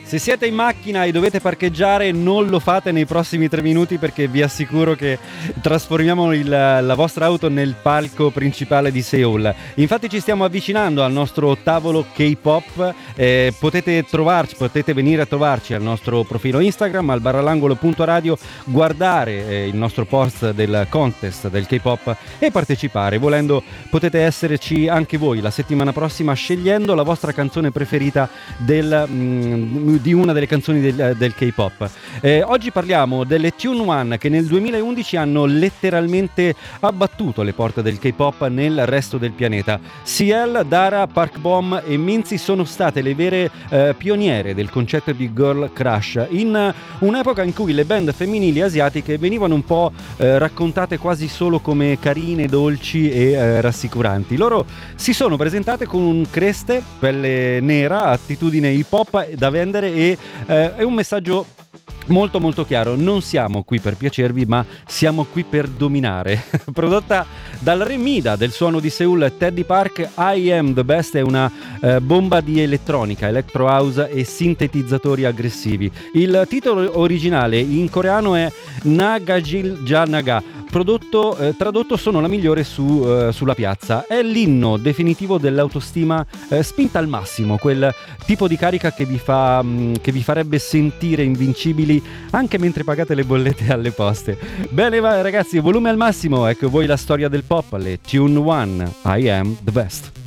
Se siete in macchina e dovete parcheggiare, non lo fate nei prossimi 3 minuti, perché vi assicuro che trasformiamo la vostra auto nel palco principale di Seoul. Infatti ci stiamo avvicinando al nostro tavolo K-pop. Potete venire a trovarci al nostro profilo Instagram, al barralangolo.radio, guardare il nostro post del contest del K-pop e partecipare. Volendo potete esserci anche voi la settimana prossima, scegliendo la vostra canzone preferita di una delle canzoni del K-pop. Oggi parliamo delle Tune One, che nel 2011 hanno letteralmente abbattuto le porte del K-pop nel resto del pianeta. CL, Dara, Park Bom e Minzy sono state le vere pioniere del concetto di girl crush, in un'epoca in cui le band femminili asiatiche venivano un po' raccontate quasi solo come carine, dolci e rassicuranti. Loro si sono presentate con un creste, pelle nera, attitudine hip hop da vendere e è un messaggio molto molto chiaro: non siamo qui per piacervi, ma siamo qui per dominare. Prodotta dal re Mida del suono di Seoul, Teddy Park, I Am The Best è una bomba di elettronica, electro house e sintetizzatori aggressivi. Il titolo originale in coreano è Nagajil Janaga. Tradotto sono la migliore sulla piazza. È l'inno definitivo dell'autostima spinta al massimo, quel tipo di carica che vi farebbe sentire invincibili anche mentre pagate le bollette alle poste. Bene ragazzi, volume al massimo, ecco voi la storia del pop, le Tune One, I Am The Best.